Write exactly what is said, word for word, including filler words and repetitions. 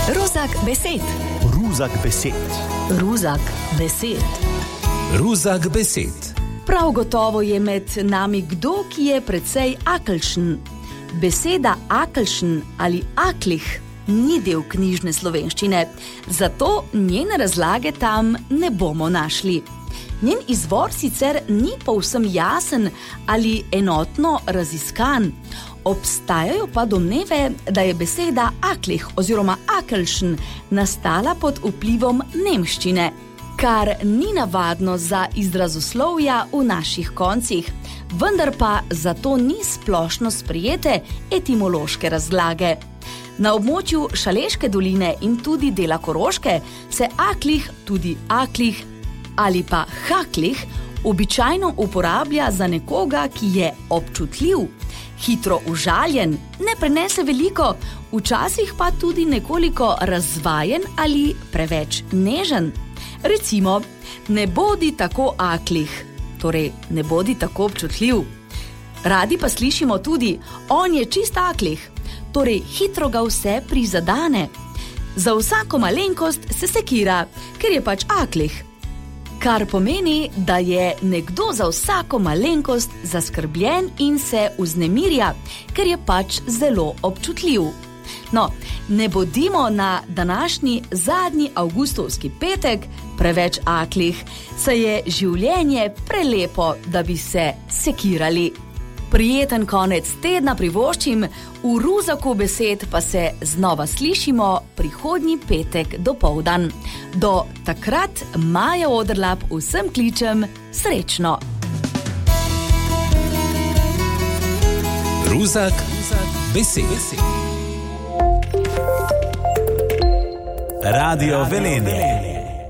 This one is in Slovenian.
Ruzak besed. Ruzak besed. Ruzak besed. Ruzak besed. Prav gotovo je med nami kdo, ki je precej akelšen. Beseda akelšen ali aklih ni del knjižne slovenščine, zato njene razlage tam ne bomo našli. Njen izvor sicer ni povsem jasen ali enotno raziskan. Obstajajo pa domneve, da je beseda aklih oziroma akelšen nastala pod vplivom nemščine, kar ni navadno za izrazoslovja v naših koncih, vendar pa zato ni splošno sprejete etimološke razlage. Na območju Šaleške doline in tudi dela Koroške se aklih, tudi aklih ali pa haklih običajno uporablja za nekoga, ki je občutljiv, hitro užaljen, ne prenese veliko, včasih pa tudi nekoliko razvajen ali preveč nežen. Recimo, ne bodi tako aklih, torej ne bodi tako občutljiv. Radi pa slišimo tudi, on je čist aklih, torej hitro ga vse prizadane. Za vsako malenkost se sekira, ker je pač aklih. Kar pomeni, da je nekdo za vsako malenkost zaskrbljen in se vznemirja, ker je pač zelo občutljiv. No, ne bodimo na današnji zadnji avgustovski petek preveč aklih, saj je življenje prelepo, da bi se sekirali. Prijeten konec tedna privoščim, v Ruzaku besed pa se znova slišimo prihodnji petek dopoldan. Do takrat Maja Odrlap vsem kličem srečno. Ruzak besed. Radio Velenje.